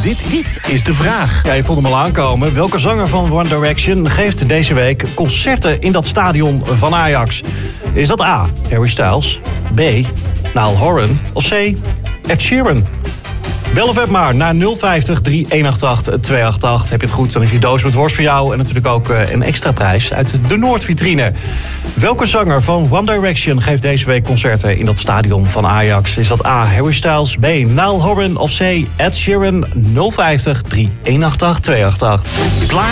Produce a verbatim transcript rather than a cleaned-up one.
Dit, dit is de vraag. Ja, je voelde hem al aankomen. Welke zanger van One Direction geeft deze week concerten in dat stadion van Ajax? Is dat A, Harry Styles, B, Niall Horan of C, Ed Sheeran? Bel of app maar naar nul vijftig, drie een acht acht, twee acht acht. Heb je het goed, dan is je doos met worst voor jou. En natuurlijk ook een extra prijs uit de Noordvitrine. Welke zanger van One Direction geeft deze week concerten in dat stadion van Ajax? Is dat A, Harry Styles, B, Niall Horan of C, Ed Sheeran? nul vijftig, drie een acht acht, twee acht acht. Klaar